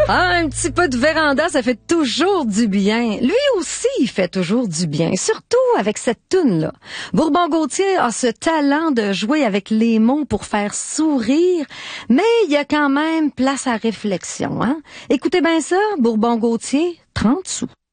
Ah, un petit peu de véranda, ça fait toujours du bien. Lui aussi, il fait toujours du bien, surtout avec cette toune-là. Bourbon-Gauthier a ce talent de jouer avec les mots pour faire sourire, mais il y a quand même place à réflexion, hein? Écoutez bien ça, Bourbon-Gauthier, 30 sous.